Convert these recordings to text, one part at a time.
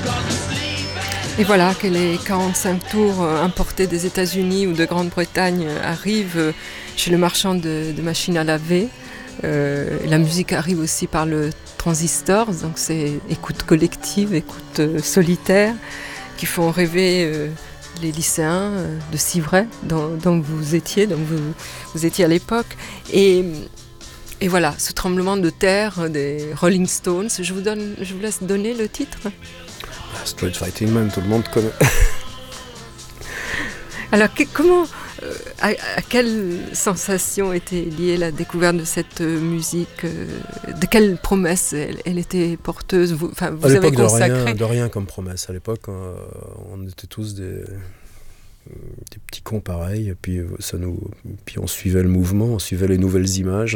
Et voilà que les 45 tours importés des États-Unis ou de Grande-Bretagne arrivent chez le marchand de machines à laver. La musique arrive aussi par le transistor, donc c'est écoute collective, écoute solitaire, qui font rêver les lycéens de Civray, dont vous étiez, vous étiez à l'époque. Et voilà, ce tremblement de terre des Rolling Stones, je vous laisse donner le titre. Street Fighting Man, tout le monde connaît. Alors, comment, à quelle sensation était liée la découverte de cette musique de quelle promesse elle était porteuse? Vous avez consacré... de rien comme promesse. À l'époque, on était tous des petits cons pareils, et puis on suivait le mouvement, on suivait les nouvelles images,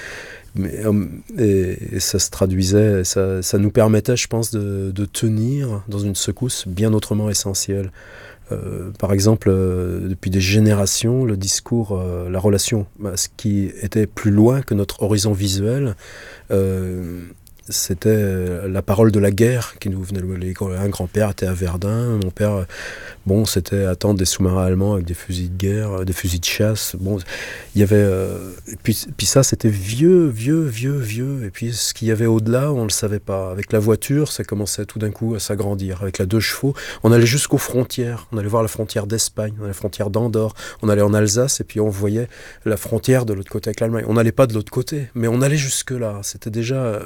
et ça se traduisait, ça nous permettait, je pense, de tenir dans une secousse bien autrement essentielle. Par exemple, depuis des générations, le discours, la relation, ce qui était plus loin que notre horizon visuel, c'était la parole de la guerre qui nous venait. Un grand-père était à Verdun, mon père, c'était attendre des sous-marins allemands avec des fusils de guerre, des fusils de chasse. Il y avait, puis ça, c'était vieux. Et puis ce qu'il y avait au-delà, on ne le savait pas. Avec la voiture, ça commençait tout d'un coup à s'agrandir. Avec la 2 chevaux, on allait jusqu'aux frontières. On allait voir la frontière d'Espagne, on allait la frontière d'Andorre. On allait en Alsace et puis on voyait la frontière de l'autre côté avec l'Allemagne. On n'allait pas de l'autre côté, mais on allait jusque-là. C'était déjà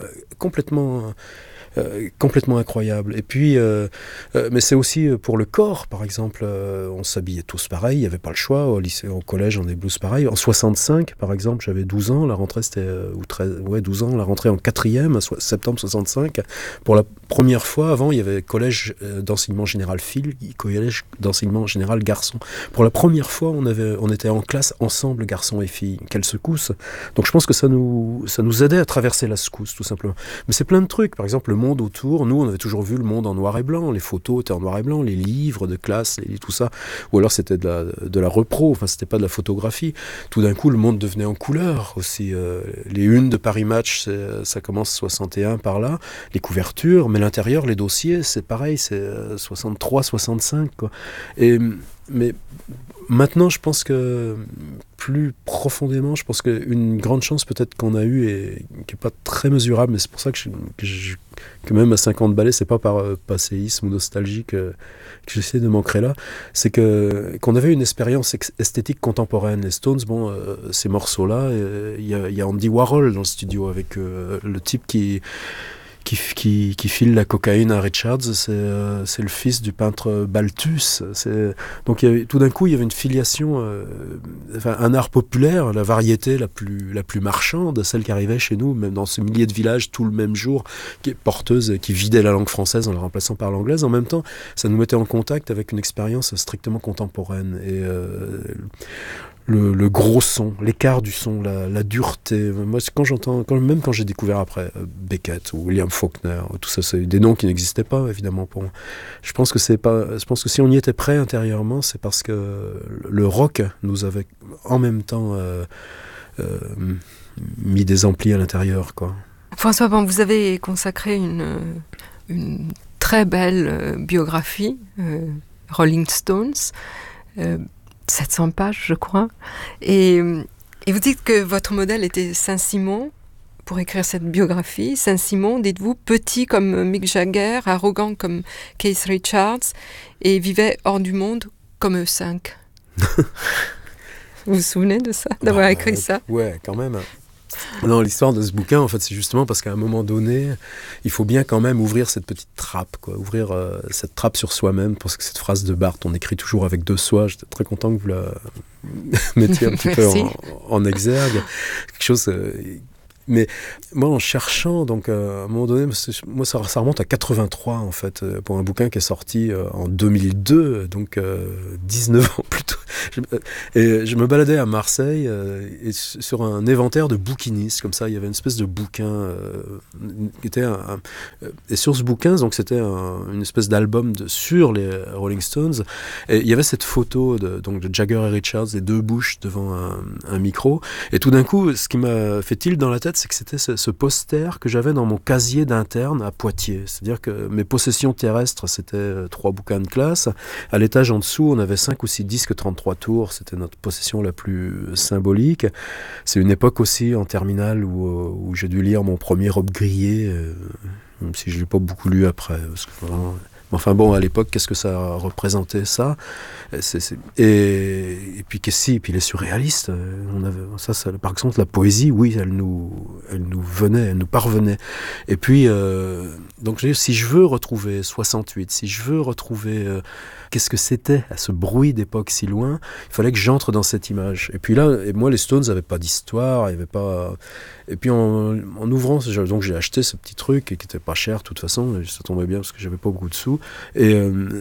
complètement incroyable. Et puis, mais c'est aussi pour le corps, par exemple, on s'habillait tous pareil, il n'y avait pas le choix. Au lycée, au collège, on est blouse pareil. En 65, par exemple, j'avais 12 ans, la rentrée c'était, 12 ans, la rentrée en 4e, septembre 65. Pour la première fois, avant, il y avait collège d'enseignement général filles, collège d'enseignement général garçons. Pour la première fois, on était en classe ensemble, garçons et filles. Quelle secousse! Donc je pense que ça nous aidait à traverser la secousse, tout simplement. Mais c'est plein de trucs. Par exemple, le monde autour, nous, on avait toujours vu le monde en noir et blanc. Les photos étaient en noir et blanc, les livres de classe, tout ça. Ou alors c'était de la repro, enfin, c'était pas de la photographie. Tout d'un coup, le monde devenait en couleur aussi. Les unes de Paris Match, ça commence 61 par là. Les couvertures, mais l'intérieur, les dossiers, c'est pareil, c'est 63, 65, quoi. Mais maintenant, je pense que plus profondément, je pense qu'une grande chance peut-être qu'on a eue et qui n'est pas très mesurable, mais c'est pour ça que même à 50 ballets, c'est pas par passéisme ou nostalgie que j'essaie de m'ancrer là, c'est qu'on avait une expérience esthétique contemporaine. Les Stones, ces morceaux-là, il y a Andy Warhol dans le studio avec le type qui file la cocaïne à Richards, c'est le fils du peintre Balthus. Donc tout d'un coup, il y avait une filiation, un art populaire, la variété la plus marchande, celle qui arrivait chez nous, même dans ce millier de villages, tout le même jour, qui est porteuse, qui vidait la langue française en la remplaçant par l'anglaise. En même temps, ça nous mettait en contact avec une expérience strictement contemporaine. Et le gros son, l'écart du son, la dureté. Moi, même quand j'ai découvert après Beckett ou William Faulkner, tout ça, c'est des noms qui n'existaient pas, évidemment, pour moi. Je pense que si on y était prêt intérieurement, c'est parce que le rock nous avait en même temps mis des amplis à l'intérieur, quoi. François, vous avez consacré une très belle biographie, Rolling Stones, 700 pages, je crois. Et vous dites que votre modèle était Saint-Simon pour écrire cette biographie. Saint-Simon, dites-vous, petit comme Mick Jagger, arrogant comme Keith Richards, et vivait hors du monde comme eux 5. Vous vous souvenez de ça, d'avoir écrit ça? Ouais, quand même. Non, l'histoire de ce bouquin, en fait, c'est justement parce qu'à un moment donné, il faut bien quand même ouvrir cette petite trappe, quoi. Ouvrir cette trappe sur soi-même, parce que cette phrase de Barthes, on écrit toujours avec 2 soi. J'étais très content que vous la mettiez un petit peu en exergue. Quelque chose... Mais moi, en cherchant, donc à un moment donné, moi ça remonte à 83 en fait, pour un bouquin qui est sorti en 2002, donc 19 ans plus tôt. Et je me baladais à Marseille et sur un inventaire de bouquinistes, comme ça, il y avait une espèce de bouquin qui était et sur ce bouquin, donc c'était une espèce d'album sur les Rolling Stones, et il y avait cette photo de Jagger et Richards, les deux bouches devant un micro, et tout d'un coup, ce qui m'a fait tilt dans la tête, c'est que c'était ce poster que j'avais dans mon casier d'interne à Poitiers. C'est-à-dire que mes possessions terrestres, c'était 3 bouquins de classe. À l'étage en dessous, on avait 5 ou 6 disques 33 tours. C'était notre possession la plus symbolique. C'est une époque aussi en terminale où j'ai dû lire mon premier Robe grillée, même si je ne l'ai pas beaucoup lu après. Parce que vraiment... Enfin bon, à l'époque, qu'est-ce que ça représentait, ça ? Et puis qu'est-ce puis les surréalistes, on avait ça, par exemple, la poésie, oui, elle nous venait, elle nous parvenait. Et puis, donc je veux dire, si je veux retrouver 68, si je veux retrouver qu'est-ce que c'était à ce bruit d'époque si loin, il fallait que j'entre dans cette image. Et puis là, et moi, les Stones n'avaient pas d'histoire, il y avait pas. Et puis en ouvrant, donc j'ai acheté ce petit truc qui était pas cher de toute façon, ça tombait bien parce que j'avais pas beaucoup de sous. Et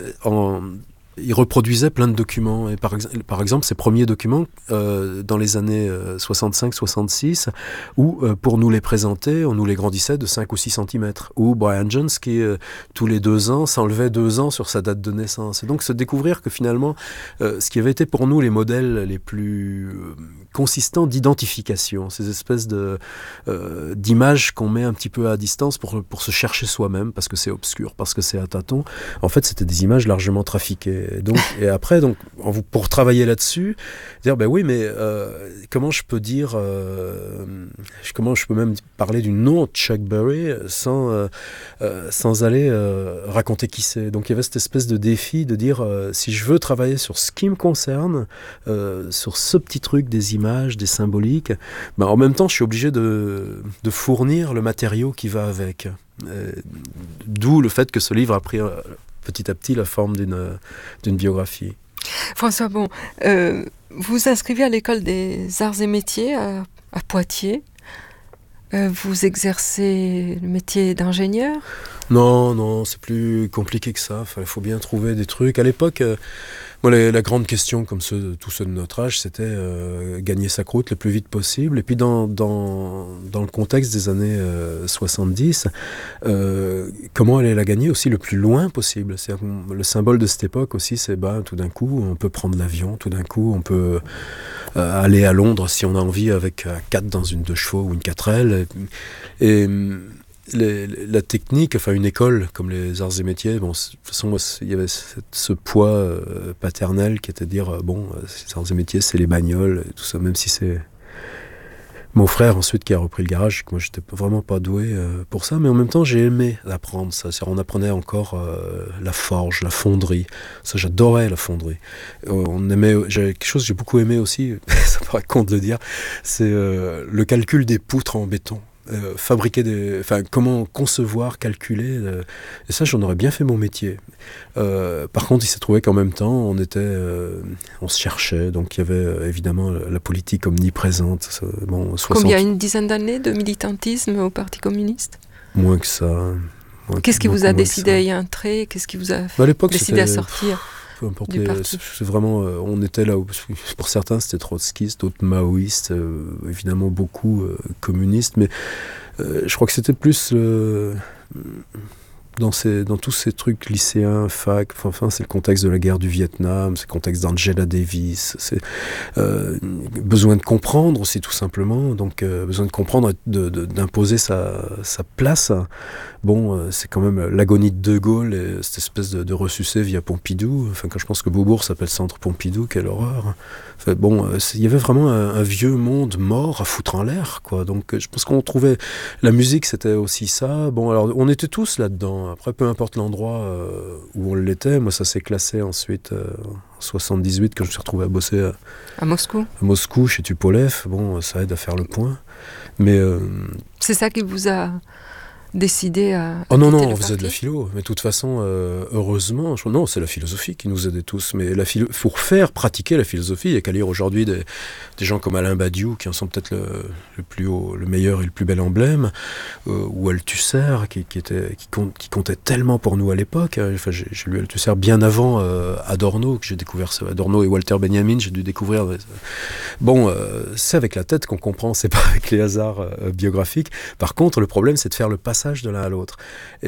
il reproduisait plein de documents. Et par exemple, ces premiers documents dans les années 65-66, où pour nous les présenter, on nous les grandissait de 5 ou 6 cm. Ou Brian Jones qui, tous les 2 ans, s'enlevait 2 ans sur sa date de naissance. Et donc se découvrir que finalement, ce qui avait été pour nous les modèles les plus consistants d'identification, ces espèces d'images qu'on met un petit peu à distance pour se chercher soi-même, parce que c'est obscur, parce que c'est à tâtons. En fait, c'était des images largement trafiquées. Et après, donc, pour travailler là-dessus, dire, ben oui, mais comment je peux dire, comment je peux même parler du nom de Chuck Berry sans aller raconter qui c'est. Donc il y avait cette espèce de défi de dire, si je veux travailler sur ce qui me concerne, sur ce petit truc des images, des symboliques, ben, en même temps, je suis obligé de fournir le matériau qui va avec. D'où le fait que ce livre a pris petit à petit la forme d'une biographie. François Bon, vous inscrivez à l'école des arts et métiers à Poitiers. Vous exercez le métier d'ingénieur ? Non, c'est plus compliqué que ça. Il faut bien trouver des trucs. À l'époque, moi, la grande question, comme tous ceux de notre âge, c'était gagner sa croûte le plus vite possible. Et puis dans le contexte des années 70, comment aller la gagner aussi le plus loin possible. Le symbole de cette époque aussi, c'est tout d'un coup, on peut prendre l'avion, tout d'un coup, on peut aller à Londres si on a envie avec un 4 dans une 2 chevaux ou une 4L. Et la technique, enfin une école comme les arts et métiers, bon, de toute façon, il y avait ce poids paternel qui était de dire, les arts et métiers, c'est les bagnoles, et tout ça, même si c'est mon frère ensuite qui a repris le garage, que moi j'étais vraiment pas doué pour ça, mais en même temps j'ai aimé apprendre ça. On apprenait encore la forge, la fonderie. Ça, j'adorais la fonderie. J'avais quelque chose que j'ai beaucoup aimé aussi, ça paraît con de le dire, c'est le calcul des poutres en béton. Comment concevoir, calculer, et ça j'en aurais bien fait mon métier. Par contre il s'est trouvé qu'en même temps on se cherchait, donc il y avait évidemment la politique omniprésente. Combien, une dizaine d'années de militantisme au Parti communiste ? Moins que ça. Qu'est-ce qui vous a décidé à y entrer ? Qu'est-ce qui vous a décidé à sortir ? Peu importe, c'est vraiment, on était là où, pour certains c'était trotskiste, d'autres maoïstes, évidemment beaucoup communistes, mais je crois que c'était plus dans tous ces trucs lycéens, fac, c'est le contexte de la guerre du Vietnam, c'est le contexte d'Angela Davis, c'est besoin de comprendre aussi tout simplement, donc besoin de comprendre, d'imposer sa place. Bon, c'est quand même l'agonie de De Gaulle et cette espèce de ressucé via Pompidou. Enfin, quand je pense que Beaubourg s'appelle Centre Pompidou, quelle horreur. Enfin, il y avait vraiment un vieux monde mort à foutre en l'air, quoi. Donc, je pense qu'on trouvait la musique, c'était aussi ça. Bon, alors, on était tous là-dedans. Après, peu importe l'endroit où on l'était. Moi, ça s'est classé ensuite en 78 quand je me suis retrouvé à bosser à Moscou. À Moscou, chez Tupolev. Bon, ça aide à faire le point. Mais c'est ça qui vous a décidé à Oh non, quitter non, le on faisait de la parti? philo, mais de toute façon, heureusement, non, c'est la philosophie qui nous aidait tous, mais pour faire pratiquer la philosophie, il n'y a qu'à lire aujourd'hui des gens comme Alain Badiou, qui en sont peut-être le plus haut, le meilleur et le plus bel emblème, ou Althusser, qui comptait tellement pour nous à l'époque. Enfin, j'ai lu Althusser bien avant Adorno, que j'ai découvert ça. Adorno et Walter Benjamin, j'ai dû découvrir. Bon, c'est avec la tête qu'on comprend, c'est pas avec les hasards biographiques. Par contre, le problème, c'est de faire le passage de l'un à l'autre.